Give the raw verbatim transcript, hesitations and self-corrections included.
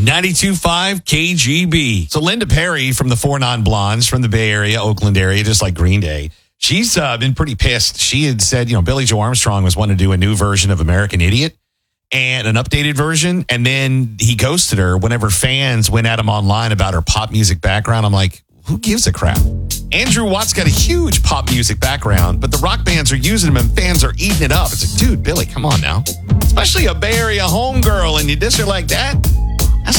ninety-two point five K G B. So Linda Perry from the Four Non-Blondes from the Bay Area, Oakland area, just like Green Day. She's uh, been pretty pissed. She had said, you know, Billie Joe Armstrong was wanting to do a new version of American Idiot and an updated version. And then he ghosted her whenever fans went at him online about her pop music background. I'm like, who gives a crap? Andrew Watt's got a huge pop music background, but the rock bands are using him and fans are eating it up. It's like, dude, Billy, come on now. Especially a Bay Area homegirl and you diss her like that.